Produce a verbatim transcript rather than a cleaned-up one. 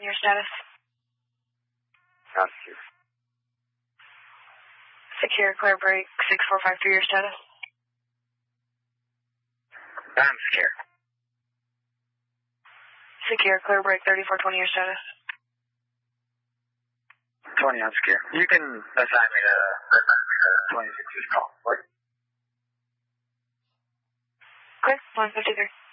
your status. Not secure. Secure, clear break, six four five three, your status. I'm secure. Secure, clear break, thirty-four twenty, your status. twenty, I'm secure. You can assign me to twenty-six call. What? Clear, one fifty-three.